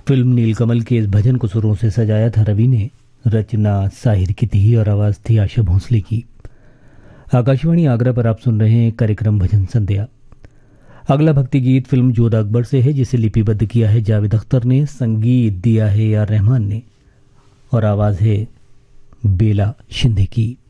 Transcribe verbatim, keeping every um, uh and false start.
Film नीलकमल के इस भजन को सुरों से सजाया था रवि ने। रचना साहिर की थी और आवाज थी आशा भोसले की। आकाशवाणी आगरा पर आप सुन रहे हैं कार्यक्रम भजन संध्या। अगला भक्ति गीत फिल्म जोधा अकबर से है, जिसे लिपिबद्ध किया है जावेद अख्तर ने, संगीत दिया है ए आर रहमान ने और आवाज है बेला शिंदे की।